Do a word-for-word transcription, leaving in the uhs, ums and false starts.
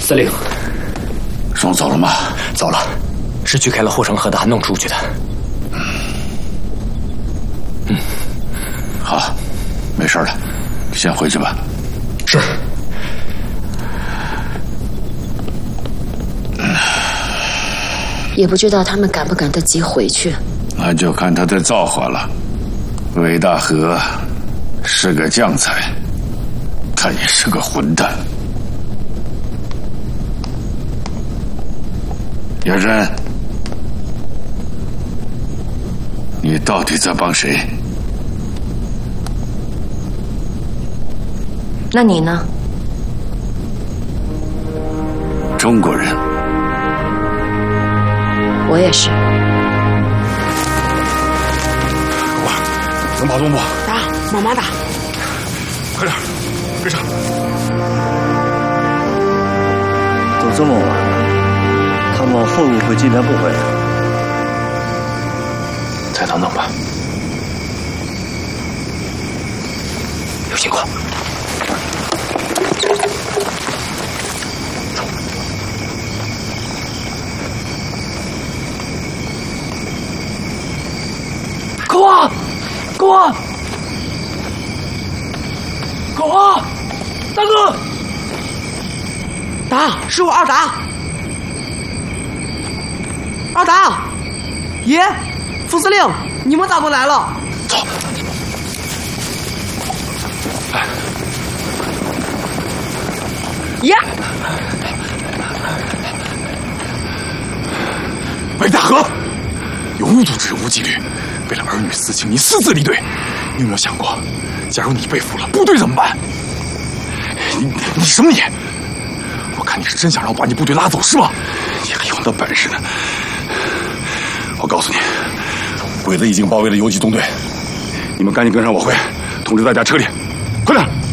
司令， 送走了吗？ 走了，是锯开了护城河的安弄出去的。嗯，嗯， 好，没事了，先回去吧。 是。 也不知道他们赶不赶得及回去。 那就看他的造化了。韦大河是个将才，他也是个混蛋。叶真，你到底在帮谁？ 那你呢？ 中国人。 我也是。 哇，能打动不？ 打，慢慢打。 快点，跟上。 都这么晚了，他们会不会今天不回来？ 再等等吧。有情况。狗啊！狗啊！狗啊！大哥！ 达，是我二达。二达，爷，副司令，你们咋不来了？ 走。来。 爷。 韦大河，有无组织无纪律。为了儿女私情，你私自离队，你有没有想过，假如你被俘了，部队怎么办？你你什么你？我看你是真想让我把你部队拉走是吗？你还有那本事呢！我告诉你，鬼子已经包围了游击纵队，你们赶紧跟上我回，通知大家撤离，快点！